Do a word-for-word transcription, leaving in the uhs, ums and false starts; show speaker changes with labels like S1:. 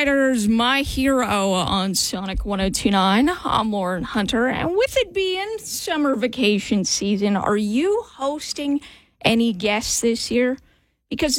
S1: Riders, my hero on Sonic one oh two point nine. I'm Lauren Hunter, and with it being summer vacation season, are you hosting any guests this year? Because